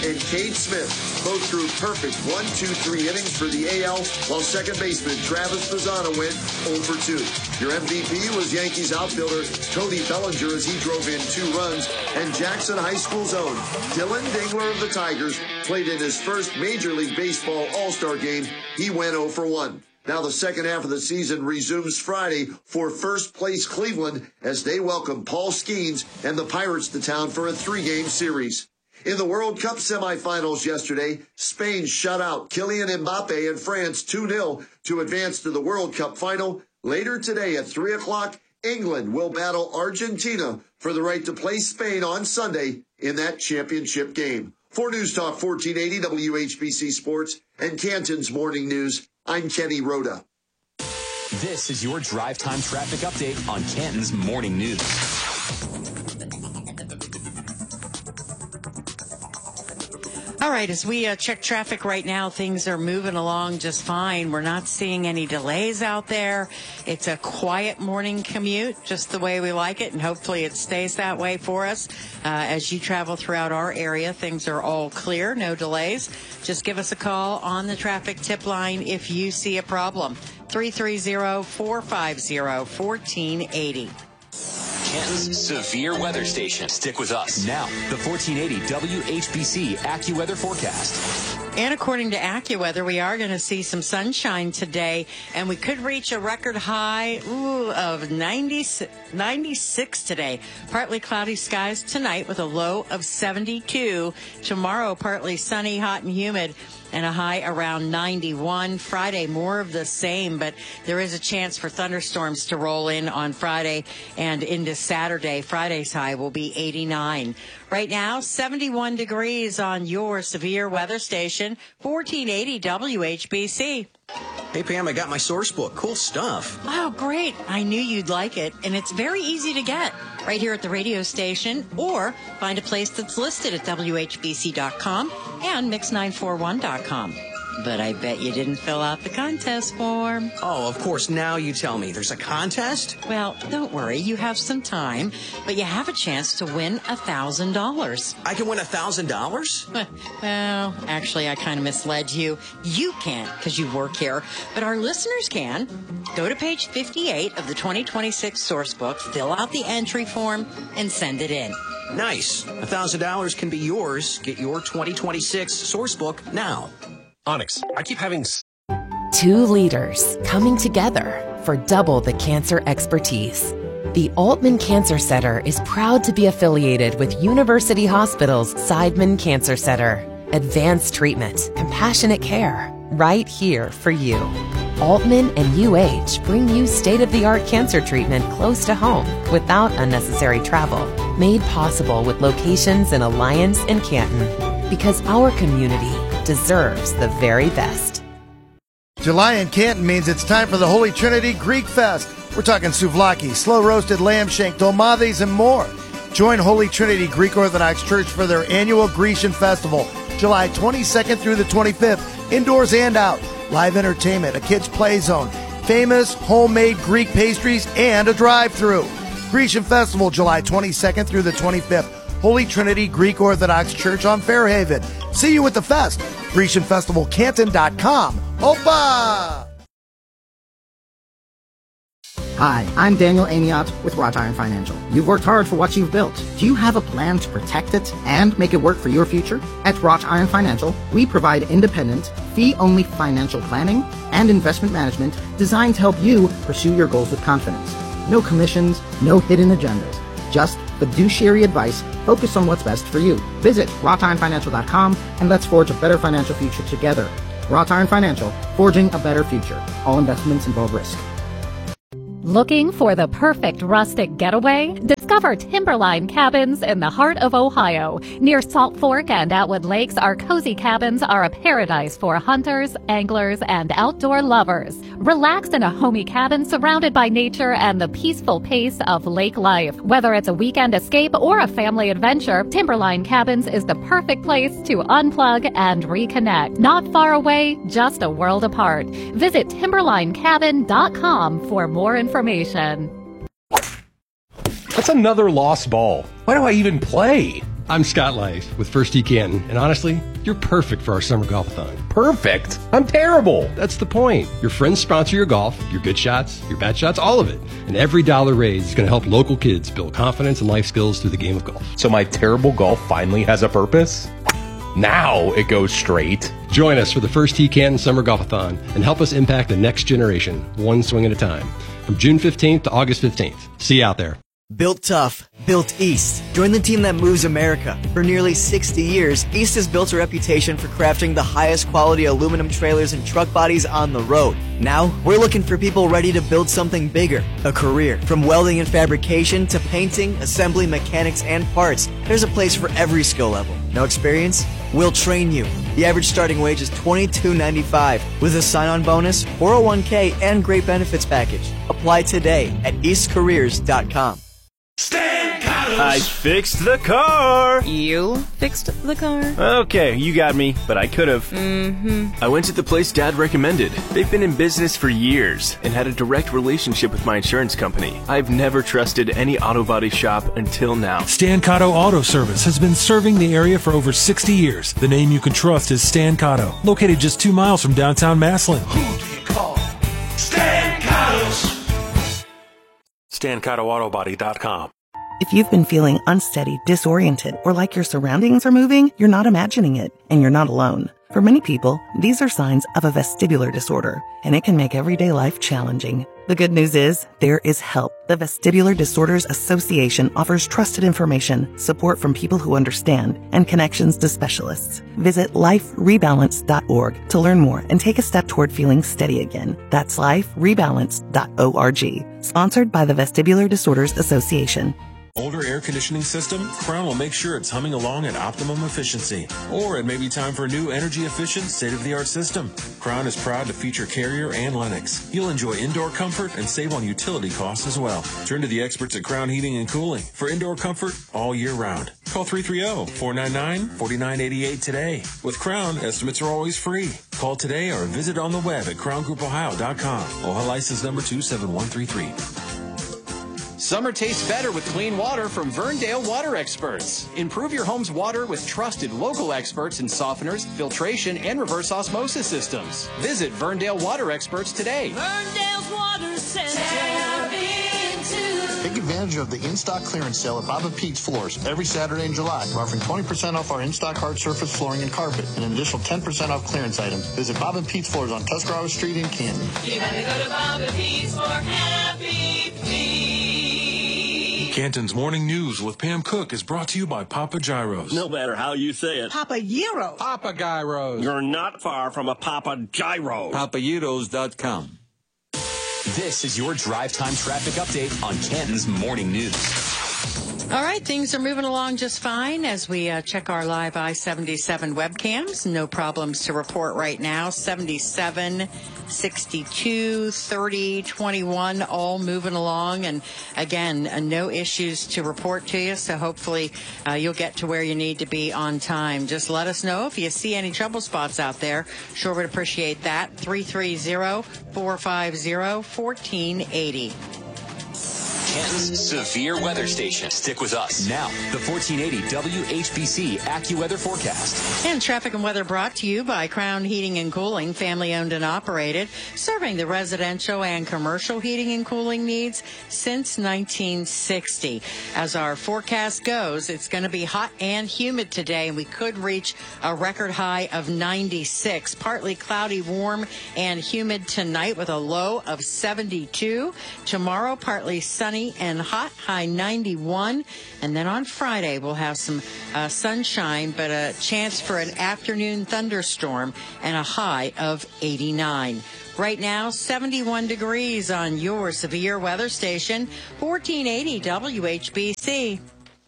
and Cade Smith both threw perfect 1-2-3 innings for the AL, while second baseman Travis Bazzana went 0 for 2. Your MVP was Yankees outfielder Cody Bellinger as he drove in 2 runs, and Jackson High School's own Dylan Dingler of the Tigers played in his first Major League Baseball All-Star game. He went 0 for 1. Now the second half of the season resumes Friday for first place Cleveland as they welcome Paul Skeens and the Pirates to town for a 3-game series. In the World Cup semifinals yesterday, Spain shut out Kylian Mbappe and France 2-0 to advance to the World Cup final. Later today at 3 o'clock, England will battle Argentina for the right to play Spain on Sunday in that championship game. For News Talk 1480 WHBC Sports and Canton's Morning News, I'm Kenny Rhoda. This is your drive time traffic update on Canton's Morning News. All right, as we check traffic right now, things are moving along just fine. We're not seeing any delays out there. It's a quiet morning commute, just the way we like it, and hopefully it stays that way for us. As you travel throughout our area, things are all clear, no delays. Just give us a call on the traffic tip line if you see a problem. 330-450-1480. Canton's severe weather station. Stick with us. Now, the 1480 WHBC AccuWeather forecast. And according to AccuWeather, we are going to see some sunshine today, and we could reach a record high of 96 today. Partly cloudy skies tonight with a low of 72. Tomorrow, partly sunny, hot, and humid, and a high around 91. Friday, more of the same, but there is a chance for thunderstorms to roll in on Friday and into Saturday. Friday's high will be 89. Right now, 71 degrees on your severe weather station, 1480 WHBC. Hey, Pam, I got my source book. Cool stuff. Wow, great. I knew you'd like it, and it's very easy to get right here at the radio station, or find a place that's listed at WHBC.com and Mix941.com. But I bet you didn't fill out the contest form. Oh, of course. Now you tell me. There's a contest? Well, don't worry. You have some time, but you have a chance to win $1,000. I can win $1,000? Well, actually, I kind of misled you. You can't because you work here, but our listeners can. Go to page 58 of the 2026 source book, fill out the entry form, and send it in. Nice. $1,000 can be yours. Get your 2026 source book now. Onyx, I keep having... 2 leaders coming together for double the cancer expertise. The Altman Cancer Center is proud to be affiliated with University Hospital's Seidman Cancer Center. Advanced treatment, compassionate care, right here for you. Altman and UH bring you state-of-the-art cancer treatment close to home without unnecessary travel. Made possible with locations in Alliance and Canton. Because our community deserves the very best. July in Canton means it's time for the Holy Trinity Greek Fest. We're talking souvlaki, slow-roasted lamb shank, dolmades, and more. Join Holy Trinity Greek Orthodox Church for their annual Grecian Festival, July 22nd through the 25th, indoors and out. Live entertainment, a kids' play zone, famous homemade Greek pastries, and a drive-thru. Grecian Festival, July 22nd through the 25th. Holy Trinity Greek Orthodox Church on Fairhaven. See you at the fest. GrecianFestivalCanton.com. Opa! Hi, I'm Daniel Amiot with Wrought Iron Financial. You've worked hard for what you've built. Do you have a plan to protect it and make it work for your future? At Wrought Iron Financial, we provide independent, fee-only financial planning and investment management designed to help you pursue your goals with confidence. No commissions, no hidden agendas. Just fiduciary advice focused on what's best for you. Visit wroughtironfinancial.com and let's forge a better financial future together. Wrought Iron Financial, forging a better future. All investments involve risk. Looking for the perfect rustic getaway? Discover Timberline Cabins in the heart of Ohio. Near Salt Fork and Atwood Lakes, our cozy cabins are a paradise for hunters, anglers, and outdoor lovers. Relax in a homey cabin surrounded by nature and the peaceful pace of lake life. Whether it's a weekend escape or a family adventure, Timberline Cabins is the perfect place to unplug and reconnect. Not far away, just a world apart. Visit timberlinecabin.com for more information. That's another lost ball. Why do I even play? I'm Scott Life with First Tee Canton, and honestly, you're perfect for our summer golf-a-thon. Perfect? I'm terrible. That's the point. Your friends sponsor your golf, your good shots, your bad shots, all of it. And every dollar raised is going to help local kids build confidence and life skills through the game of golf. So my terrible golf finally has a purpose? Now it goes straight. Join us for the First Tee Canton Summer Golf-a-thon and help us impact the next generation, one swing at a time. From June 15th to August 15th. See you out there. Built tough, built East. Join the team that moves America. For nearly 60 years, East has built a reputation for crafting the highest quality aluminum trailers and truck bodies on the road. Now, we're looking for people ready to build something bigger, a career. From welding and fabrication to painting, assembly, mechanics, and parts, there's a place for every skill level. No experience? We'll train you. The average starting wage is $22.95 with a sign-on bonus, 401k, and great benefits package. Apply today at eastcareers.com. I fixed the car. You fixed the car? Okay, you got me, but I could have. I went to the place Dad recommended. They've been in business for years and had a direct relationship with my insurance company. I've never trusted any auto body shop until now. Stan Cotto Auto Service has been serving the area for over 60 years. The name you can trust is Stan Cotto, located just 2 miles from downtown Massillon. Who do you call? Stan Cotto's. StanCottoAutobody.com. If you've been feeling unsteady, disoriented, or like your surroundings are moving, you're not imagining it, and you're not alone. For many people, these are signs of a vestibular disorder, and it can make everyday life challenging. The good news is, there is help. The Vestibular Disorders Association offers trusted information, support from people who understand, and connections to specialists. Visit liferebalance.org to learn more and take a step toward feeling steady again. That's liferebalance.org. Sponsored by the Vestibular Disorders Association. Older air conditioning system? Crown will make sure it's humming along at optimum efficiency. Or it may be time for a new energy-efficient, state-of-the-art system. Crown is proud to feature Carrier and Lennox. You'll enjoy indoor comfort and save on utility costs as well. Turn to the experts at Crown Heating and Cooling for indoor comfort all year round. Call 330-499-4988 today. With Crown, estimates are always free. Call today or visit on the web at crowngroupohio.com. Ohio license number 27133. Summer tastes better with clean water from Verndale Water Experts. Improve your home's water with trusted local experts in softeners, filtration, and reverse osmosis systems. Visit Verndale Water Experts today. Verndale's Water Center. Tap into. Take advantage of the in-stock clearance sale at Bob & Pete's Floors every Saturday in July. We're offering 20% off our in-stock hard surface flooring and carpet and an additional 10% off clearance items. Visit Bob & Pete's Floors on Tuscarawas Street in Canton. You gotta go to Bob & Pete's for Happy Feet. Canton's Morning News with Pam Cook is brought to you by Papa Gyros. No matter how you say it. Papa Gyros. Papa Gyros. You're not far from a Papa Gyro. PapaGyros.com. This is your drive time traffic update on Canton's Morning News. All right, things are moving along just fine as we check our live I-77 webcams. No problems to report right now. 77, 62, 30, 21, all moving along. And again, no issues to report to you. So hopefully you'll get to where you need to be on time. Just let us know if you see any trouble spots out there. Sure would appreciate that. 330-450-1480. Canton's severe weather station. Stick with us. Now, the 1480 WHBC AccuWeather forecast. And traffic and weather brought to you by Crown Heating and Cooling, family owned and operated, serving the residential and commercial heating and cooling needs since 1960. As our forecast goes, it's going to be hot and humid today, and we could reach a record high of 96. Partly cloudy, warm, and humid tonight with a low of 72. Tomorrow, partly sunny and hot, high 91. And then on Friday, we'll have some sunshine, but a chance for an afternoon thunderstorm and a high of 89. Right now, 71 degrees on your severe weather station, 1480 WHBC.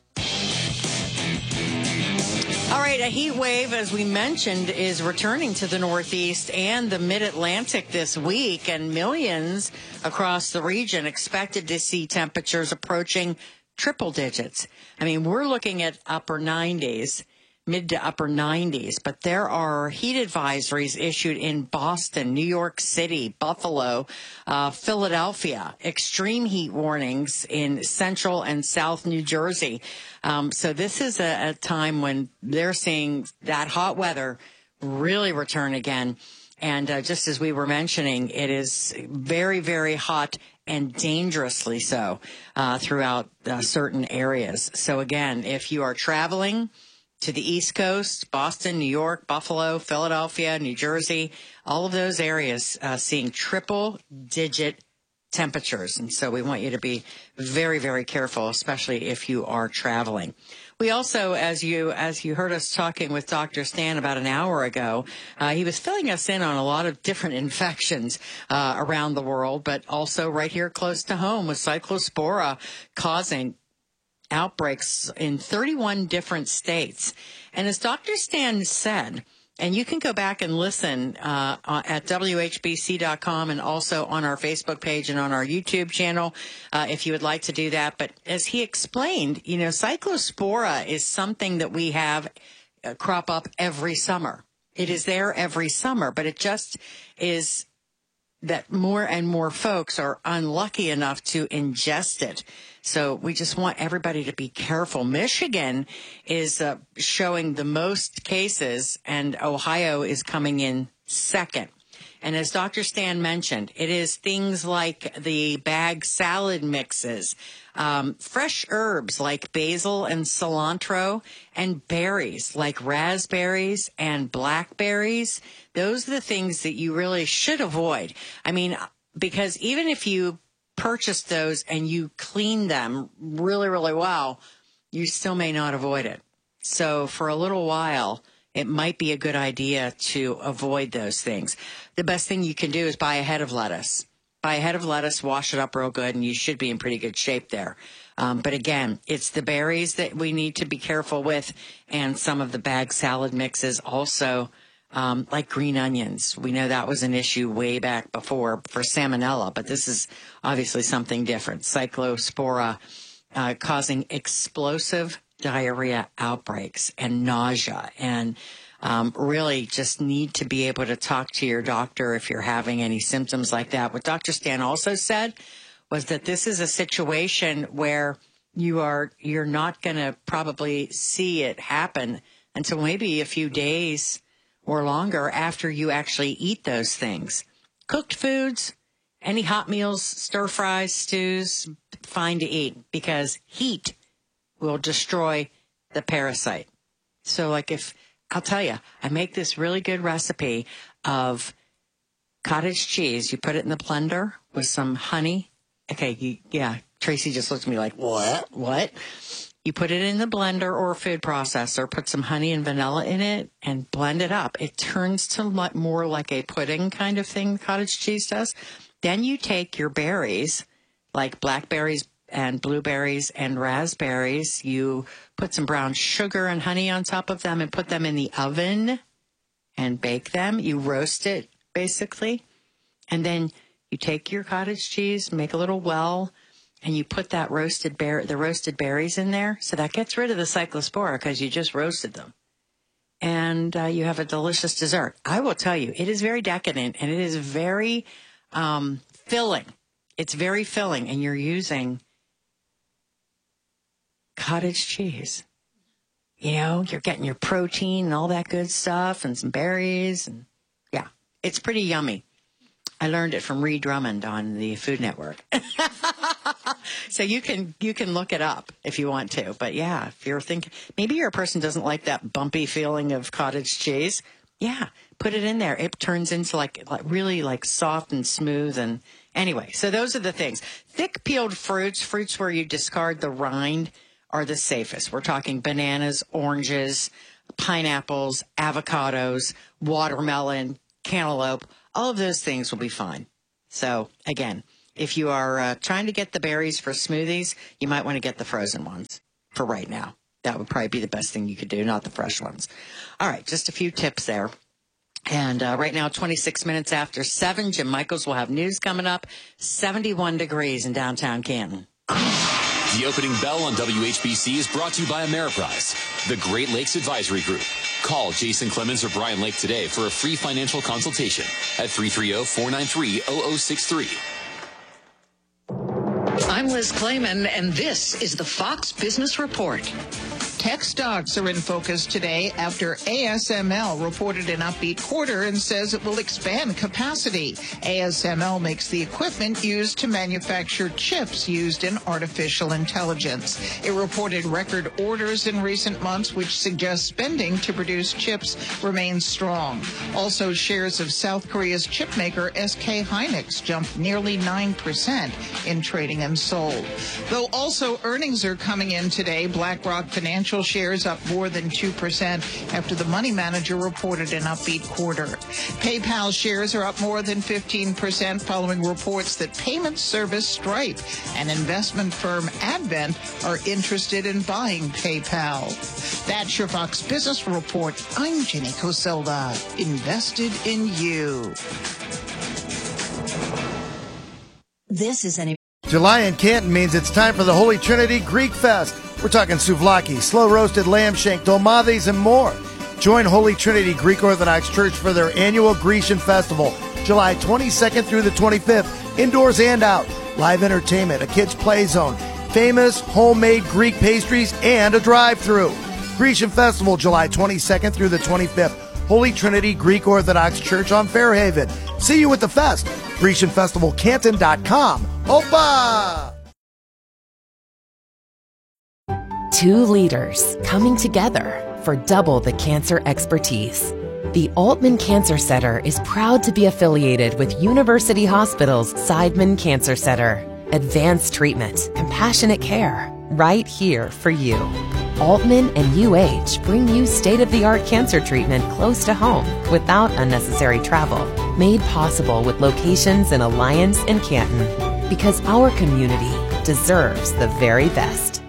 All right, a heat wave, as we mentioned, is returning to the Northeast and the Mid-Atlantic this week, and millions across the region expected to see temperatures approaching triple digits. I mean, we're looking at upper 90s. mid to upper 90s. But there are heat advisories issued in Boston, New York City, Buffalo, Philadelphia, extreme heat warnings in central and south New Jersey. So this is a time when they're seeing that hot weather really return again. And just as we were mentioning, it is very, very hot and dangerously so throughout certain areas. So again, if you are traveling to the East Coast, Boston, New York, Buffalo, Philadelphia, New Jersey, all of those areas seeing triple-digit temperatures. And so we want you to be very, very careful, especially if you are traveling. We also, as you heard us talking with Dr. Stan about an hour ago, he was filling us in on a lot of different infections around the world, but also right here close to home with Cyclospora causing outbreaks in 31 different states. And as Dr. Stan said, and you can go back and listen at WHBC.com and also on our Facebook page and on our YouTube channel if you would like to do that. But as he explained, Cyclospora is something that we have crop up every summer. It is there every summer, but it just is that more and more folks are unlucky enough to ingest it. So we just want everybody to be careful. Michigan is showing the most cases, and Ohio is coming in second. And as Dr. Stan mentioned, it is things like the bag salad mixes, fresh herbs like basil and cilantro, and berries like raspberries and blackberries. Those are the things that you really should avoid. I mean, because even if you purchase those and you clean them really, really well, you still may not avoid it. So for a little while, it might be a good idea to avoid those things. The best thing you can do is buy a head of lettuce. Buy a head of lettuce, wash it up real good, and you should be in pretty good shape there. But again, it's the berries that we need to be careful with, and some of the bag salad mixes also, like green onions. We know that was an issue way back before for salmonella, but this is obviously something different. Cyclospora causing explosive diarrhea outbreaks and nausea, and really just need to be able to talk to your doctor if you're having any symptoms like that. What Dr. Stan also said was that this is a situation where you're not going to probably see it happen until maybe a few days or longer after you actually eat those things. Cooked foods, any hot meals, stir fries, stews, fine to eat, because heat will destroy the parasite. So I'll tell you, I make this really good recipe of cottage cheese. You put it in the blender with some honey. Okay, Tracy just looked at me like, what? You put it in the blender or a food processor, put some honey and vanilla in it, and blend it up. It turns to more like a pudding kind of thing cottage cheese does. Then you take your berries, like blackberries and blueberries and raspberries. You put some brown sugar and honey on top of them and put them in the oven and bake them. You roast it, basically. And then you take your cottage cheese, make a little well, and you put that the roasted berries in there. So that gets rid of the cyclospora because you just roasted them. And you have a delicious dessert. I will tell you, it is very decadent and it is very filling. It's very filling, and you're using cottage cheese. You're getting your protein and all that good stuff and some berries. And yeah, it's pretty yummy. I learned it from Reed Drummond on the Food Network. So you can look it up if you want to. But yeah, if you're thinking, maybe you're a person who doesn't like that bumpy feeling of cottage cheese. Yeah, put it in there. It turns into like really soft and smooth. And anyway, so those are the things. Thick peeled fruits where you discard the rind, are the safest. We're talking bananas, oranges, pineapples, avocados, watermelon, cantaloupe. All of those things will be fine. So again, if you are trying to get the berries for smoothies, you might want to get the frozen ones for right now. That would probably be the best thing you could do, not the fresh ones. All right, just a few tips there. And right now, 26 minutes after 7, Jim Michaels will have news coming up. 71 degrees in downtown Canton. The opening bell on WHBC is brought to you by Ameriprise, the Great Lakes Advisory Group. Call Jason Clemens or Brian Lake today for a free financial consultation at 330-493-0063. I'm Liz Clayman, and this is the Fox Business Report. Tech stocks are in focus today after ASML reported an upbeat quarter and says it will expand capacity. ASML makes the equipment used to manufacture chips used in artificial intelligence. It reported record orders in recent months, which suggests spending to produce chips remains strong. Also, shares of South Korea's chipmaker SK Hynix jumped nearly 9% in trading and sold. Though also earnings are coming in today, BlackRock Financial shares up more than 2% after the money manager reported an upbeat quarter. PayPal shares are up more than 15% following reports that payment service Stripe and investment firm Advent are interested in buying PayPal. That's your Fox Business Report. I'm Jenny Coselda. Invested in you. This is July in Canton means it's time for the Holy Trinity Greek Fest. We're talking souvlaki, slow-roasted lamb shank, dolmades, and more. Join Holy Trinity Greek Orthodox Church for their annual Grecian Festival, July 22nd through the 25th, indoors and out. Live entertainment, a kids' play zone, famous homemade Greek pastries, and a drive-thru. Grecian Festival, July 22nd through the 25th. Holy Trinity Greek Orthodox Church on Fairhaven. See you at the fest. GrecianFestivalCanton.com. Opa! Two leaders coming together for double the cancer expertise. The Altman Cancer Center is proud to be affiliated with University Hospital's Seidman Cancer Center. Advanced treatment, compassionate care, right here for you. Altman and UH bring you state-of-the-art cancer treatment close to home without unnecessary travel. Made possible with locations in Alliance and Canton. Because our community deserves the very best.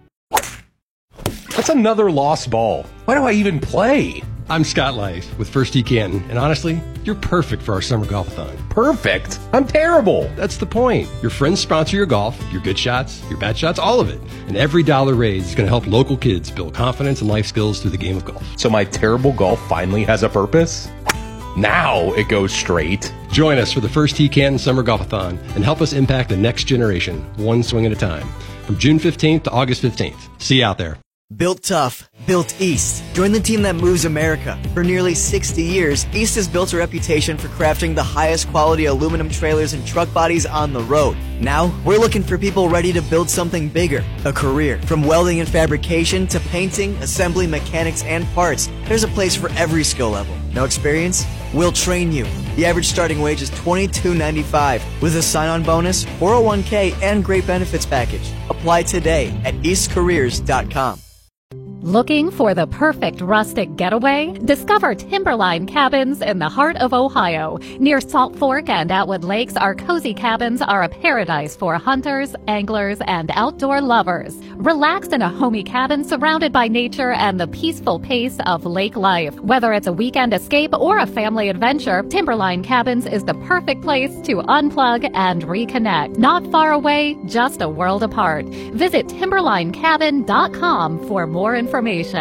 That's another lost ball. Why do I even play? I'm Scott Life with First Tee Canton, and honestly, you're perfect for our summer golf-a-thon. Perfect? I'm terrible. That's the point. Your friends sponsor your golf, your good shots, your bad shots, all of it. And every dollar raised is going to help local kids build confidence and life skills through the game of golf. So my terrible golf finally has a purpose? Now it goes straight. Join us for the First Tee Canton Summer Golf-a-thon and help us impact the next generation, one swing at a time. From June 15th to August 15th. See you out there. Built tough, built East. Join the team that moves America. For nearly 60 years, East has built a reputation for crafting the highest quality aluminum trailers and truck bodies on the road. Now, we're looking for people ready to build something bigger, a career. From welding and fabrication to painting, assembly, mechanics, and parts, there's a place for every skill level. No experience? We'll train you. The average starting wage is $22.95 with a sign-on bonus, 401k, and great benefits package. Apply today at eastcareers.com. Looking for the perfect rustic getaway? Discover Timberline Cabins in the heart of Ohio. Near Salt Fork and Atwood Lakes, our cozy cabins are a paradise for hunters, anglers, and outdoor lovers. Relax in a homey cabin surrounded by nature and the peaceful pace of lake life. Whether it's a weekend escape or a family adventure, Timberline Cabins is the perfect place to unplug and reconnect. Not far away, just a world apart. Visit timberlinecabin.com for more information.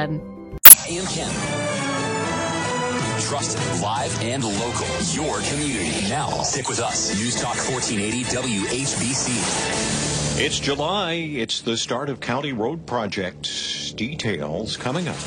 AM Canton. Trusted, live, and local. Your community. Now, stick with us. News Talk 1480 WHBC. It's July. It's the start of County Road Project. Details coming up.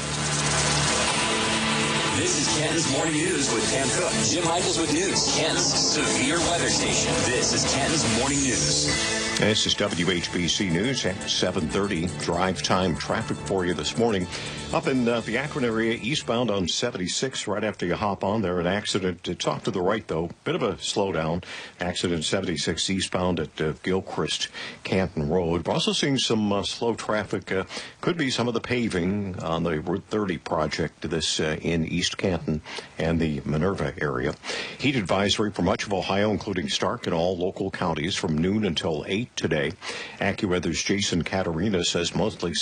This is Canton's Morning News with Pam Cook. Jim Michaels with news. Canton's severe weather station. This is Canton's Morning News. This is WHBC News at 7:30. Drive time traffic for you this morning. Up in the Akron area, eastbound on 76, right after you hop on there, an accident. It's off to the right, though. Bit of a slowdown. Accident 76 eastbound at Gilchrist Canton Road. We're also seeing some slow traffic. Could be some of the paving on the Route 30 project, this in East Canton and the Minerva area. Heat advisory for much of Ohio, including Stark and all local counties from noon until 8 today. AccuWeather's Jason Caterina says mostly